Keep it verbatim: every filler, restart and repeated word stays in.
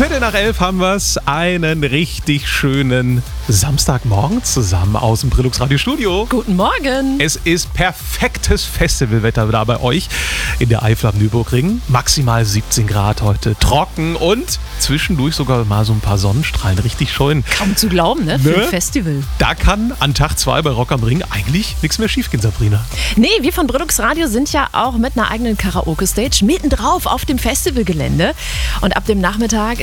Viertel nach elf haben wir es. Einen richtig schönen Samstagmorgen zusammen aus dem Brillux Radio Studio. Guten Morgen. Es ist perfektes Festivalwetter da bei euch in der Eifel am Nürburgring. Maximal siebzehn Grad heute. Trocken und zwischendurch sogar mal so ein paar Sonnenstrahlen. Richtig schön. Kaum zu glauben, ne? Für Ne? ein Festival. Da kann an Tag zwei bei Rock am Ring eigentlich nichts mehr schiefgehen, Sabrina. Nee, wir von Brillux Radio sind ja auch mit einer eigenen Karaoke-Stage mittendrauf auf dem Festivalgelände. Und ab dem Nachmittag